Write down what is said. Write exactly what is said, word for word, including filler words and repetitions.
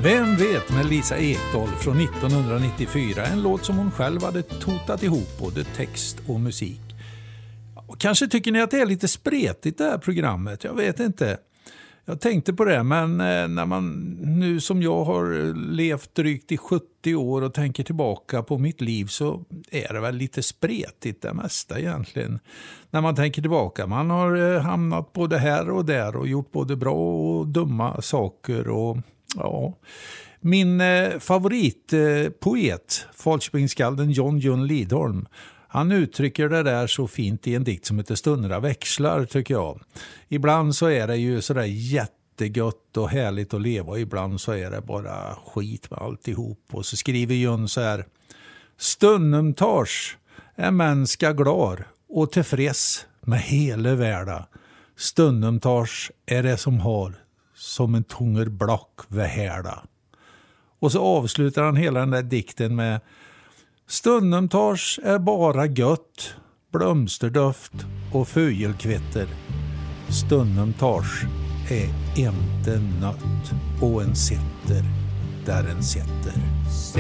Vem vet med Lisa Ekdahl från nittonhundranittiofyra, en låt som hon själv hade totat ihop både text och musik. Kanske tycker ni att det är lite spretigt det här programmet, jag vet inte. Jag tänkte på det, men när man nu som jag har levt drygt i sjuttio år och tänker tillbaka på mitt liv så är det väl lite spretigt det mesta egentligen. När man tänker tillbaka, man har hamnat både här och där och gjort både bra och dumma saker och ja... Min eh, favoritpoet, eh, Falköpingsskalden John Jun Lidholm, han uttrycker det där så fint i en dikt som heter Stunderna växlar, tycker jag. Ibland så är det ju sådär jättegött och härligt att leva, och ibland så är det bara skit med alltihop. Och så skriver Jun så här: Stundemtars är mänska glar och tillfreds med hela världen. Stundemtars är det som har som en tunger block vid härda. Och så avslutar han hela den där dikten med: Stundemtars är bara gött, blomsterdoft och fågelkvitter. Stundemtars är inte nött och en sitter där en sitter.